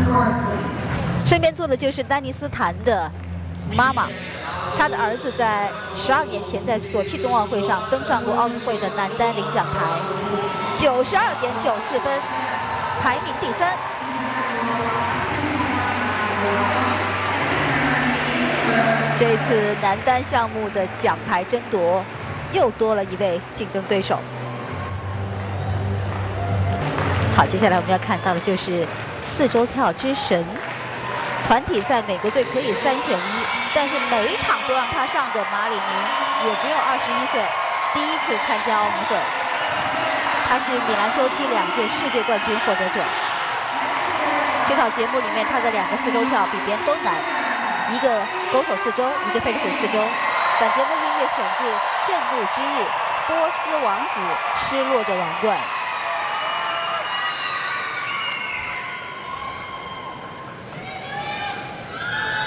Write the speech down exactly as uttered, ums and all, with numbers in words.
身边坐的就是丹尼斯坦的妈妈，他的儿子在十二年前在索契冬奥会上登上过奥运会的男单领奖台，九十二点九四分，排名第三。这一次男单项目的奖牌争夺又多了一位竞争对手。好，接下来我们要看到的就是四周跳之神。团体赛美国队可以三选一，但是每一场都让他上的马里宁也只有二十一岁，第一次参加奥运会。他是米兰周期两届世界冠军获得者。这套节目里面，他的两个四周跳比别人都难，一个狗手四周，一个飞虎四周。本节目音乐选自《震怒之日》，波斯王子失落的王冠。